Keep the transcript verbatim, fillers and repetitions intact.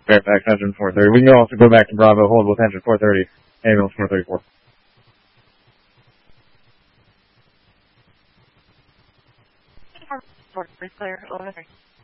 Fairfax, engine four thirty. We can also go back to Bravo, hold with engine four thirty, ambulance four thirty-four. Port, clear, over.